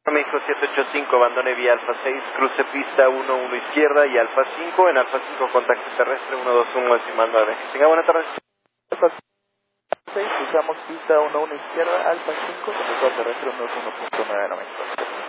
México 785, abandone vía Alfa 6, cruce pista 11 izquierda y Alfa 5, en Alfa 5 contacto terrestre 121 decimal 9. Tenga buena tarde. Alfa 6, usamos pista 11 izquierda, Alfa 5, contacto terrestre 121.9 México.